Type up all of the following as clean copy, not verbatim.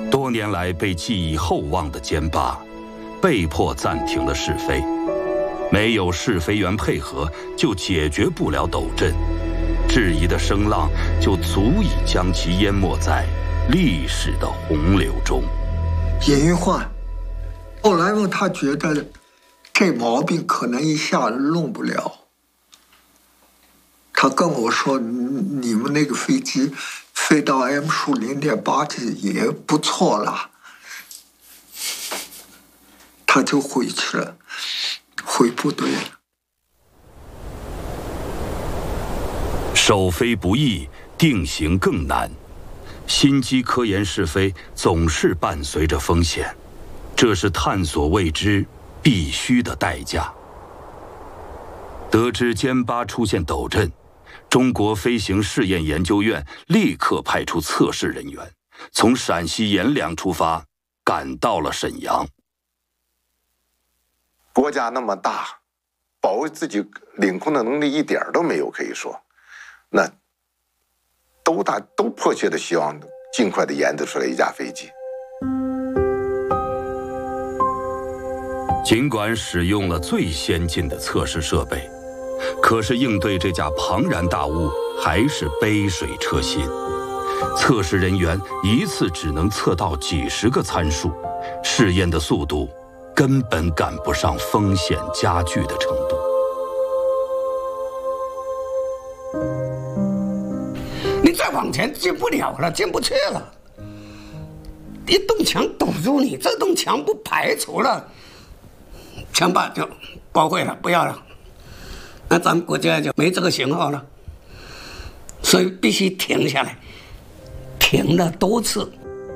多年来被寄以厚望的歼8，被迫暂停了试飞。没有试飞员配合，就解决不了斗阵，质疑的声浪就足以将其淹没在历史的洪流中。 严云焕，后来问他觉得这毛病可能一下子弄不了。他跟我说：“你们那个飞机飞到 M 数0.8这也不错了。”他就回去了，回部队了。 首飞不易，定型更难。新机科研试飞总是伴随着风险，这是探索未知必须的代价。得知歼8出现斗阵，中国飞行试验研究院立刻派出测试人员，从陕西阎良出发，赶到了沈阳。 国家那么大，保卫自己领空的能力一点都没有，可以说，那都迫切的希望尽快的研制出来一架飞机。 尽管使用了最先进的测试设备，可是应对这架庞然大物还是杯水车薪。测试人员一次只能测到几十个参数，试验的速度根本赶不上风险加剧的程度。 你再往前进不了了，进不去了。一堵墙堵住你，这堵墙不排除了，枪把就报废了，不要了。那咱们国家就没这个型号了，所以必须停下来，停了多次。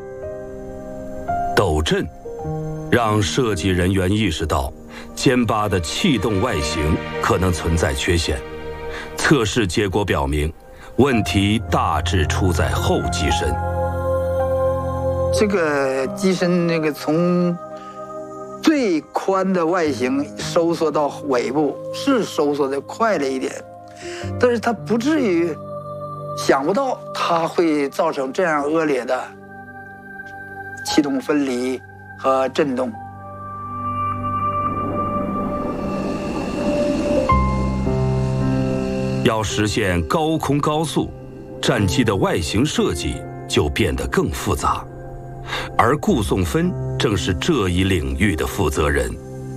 斗阵让设计人员意识到歼8的气动外形可能存在缺陷。测试结果表明，问题大致出在后机身。 这个机身那个从最宽的外形收缩到尾部是收缩的快了一点，但是它不至于想不到它会造成这样恶劣的气动分离和震动。 要实现高空高速，战机的外形设计就变得更复杂，而顾颂芬正是这一领域的负责人。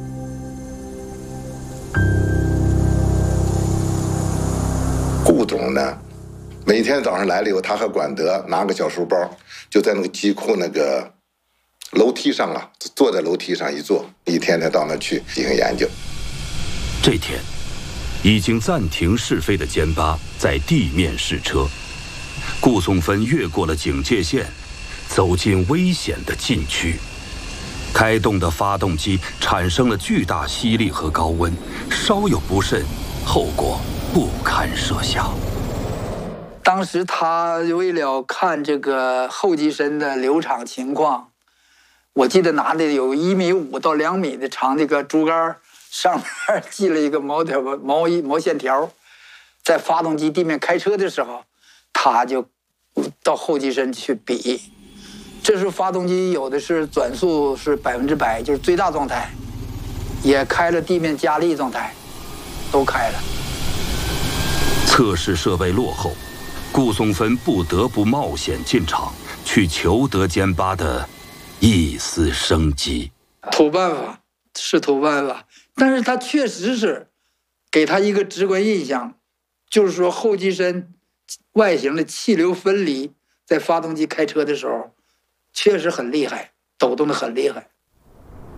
顾总呢，每天早上来了以后，他和管德拿个小书包，就在那个机库那个楼梯上啊，坐在楼梯上一坐，一天天到那去进行研究。 这天，已经暂停试飞的歼8在地面试车，顾颂芬越过了警戒线，走进危险的禁区。开动的发动机产生了巨大吸力和高温，稍有不慎，后果不堪设想。 当时他为了看这个后机身的流场情况，我记得拿的有1.5米到2米的长这个竹竿，上面系了一个毛线条，在发动机地面开车的时候，他就到后机身去比。这时候发动机有的是转速是100%，就是最大状态，也开了地面加力状态，都开了。 测试设备落后，顾颂芬不得不冒险进场，去求得歼8的一丝生机。 图办法是图办法，但是他确实是给他一个直观印象，就是说后机身外形的气流分离，在发动机开车的时候确实很厉害，抖动的很厉害。